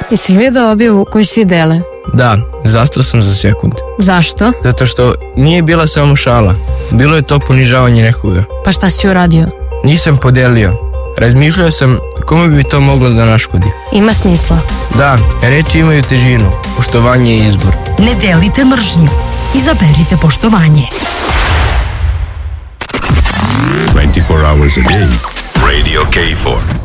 Jesi vidio objavu koju svi dele? Da, zastao sam za sekund. Zašto? Zato što nije bila samo šala. Bilo je to ponižavanje nekoga. Pa šta si uradio? Nisam podelio. Razmišljao sam kome bi to moglo da naškodi. Ima smisla. Da, reči imaju težinu. Poštovanje je izbor. Ne delite mržnju. Izaberite poštovanje. 24 hours a day. Radio K4.